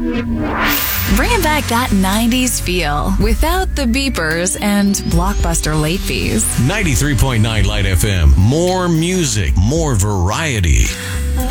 Bringing back that 90s feel without the beepers and blockbuster late fees. 93.9 Light FM. More music, more variety.